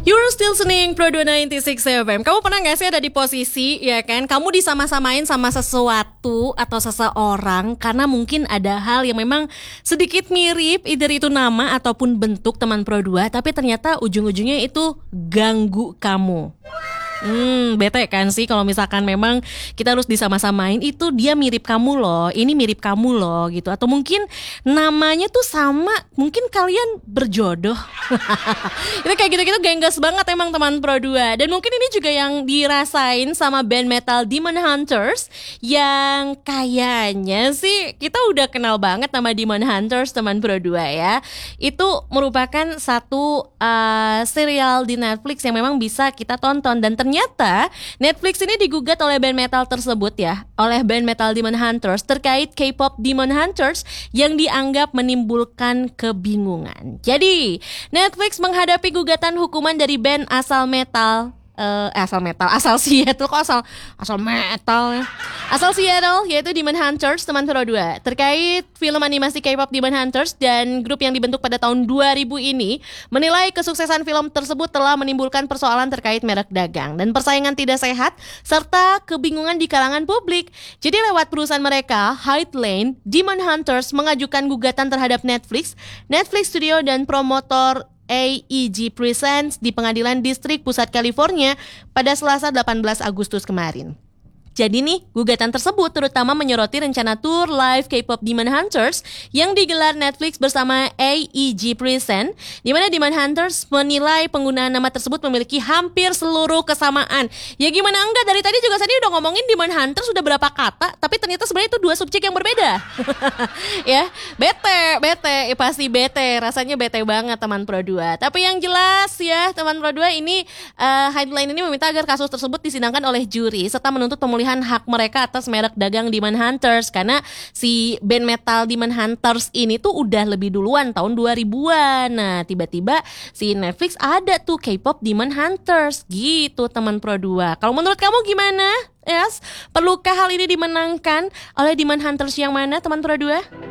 You're still listening Pro 296 FM. Kamu pernah gak sih ada di posisi, ya kan, kamu disama-samain sama sesuatu atau seseorang karena mungkin ada hal yang memang sedikit mirip, either itu nama ataupun bentuk teman Pro 2, tapi ternyata ujung-ujungnya itu ganggu kamu. Bete kan sih kalau misalkan memang kita harus disama-samain, itu dia mirip kamu loh, ini mirip kamu loh gitu. Atau mungkin namanya tuh sama, mungkin kalian berjodoh. Itu kayak gitu-gitu gengges banget emang teman Pro 2. Dan mungkin ini juga yang dirasain sama band metal Demon Hunters, yang kayaknya sih kita udah kenal banget nama Demon Hunters teman Pro 2 ya. Itu merupakan satu serial di Netflix yang memang bisa kita tonton. Dan ternyata Netflix ini digugat oleh band metal tersebut ya, oleh band metal Demon Hunters terkait K-pop Demon Hunters yang dianggap menimbulkan kebingungan. Jadi Netflix menghadapi gugatan hukuman dari band asal Seattle, kok asal metal ya. Asal Seattle, yaitu Demon Hunters teman Pro 2, terkait film animasi K-pop Demon Hunters. Dan grup yang dibentuk pada tahun 2000 ini menilai kesuksesan film tersebut telah menimbulkan persoalan terkait merek dagang dan persaingan tidak sehat serta kebingungan di kalangan publik. Jadi lewat perusahaan mereka, Hyde Lane, Demon Hunters mengajukan gugatan terhadap Netflix Studio dan promotor AEG Presents di Pengadilan Distrik Pusat California pada Selasa 18 Agustus kemarin. Jadi nih, gugatan tersebut terutama menyoroti rencana tour live K-pop Demon Hunters yang digelar Netflix bersama AEG Present, di mana Demon Hunters menilai penggunaan nama tersebut memiliki hampir seluruh kesamaan. Ya gimana enggak, dari tadi juga Sandi udah ngomongin Demon Hunters sudah berapa kata, tapi ternyata sebenarnya itu dua subjek yang berbeda. Ya, bete, pasti bete, rasanya bete banget teman Pro 2. Tapi yang jelas ya, teman Pro 2 ini Headline ini meminta agar kasus tersebut disidangkan oleh juri serta menuntut pemulihan hak mereka atas merek dagang Demon Hunters, karena si band metal Demon Hunters ini tuh udah lebih duluan tahun 2000-an. Nah, tiba-tiba si Netflix ada tuh K-pop Demon Hunters gitu teman Pro 2. Kalau menurut kamu gimana? Yes, perlukah hal ini dimenangkan oleh Demon Hunters yang mana teman Pro 2?